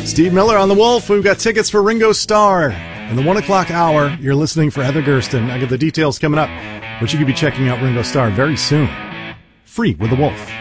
Steve Miller on The Wolf. We've got tickets for Ringo Starr. In the 1 o'clock hour, you're listening for Heather Gersten. I got the details coming up, but you could be checking out Ringo Starr very soon. Free with The Wolf.